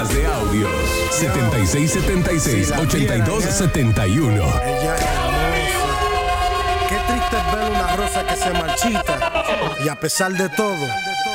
Notas de audio 7676-8271. Ella es hermosa. Qué triste es ver una rosa que se marchita. Y a pesar de todo,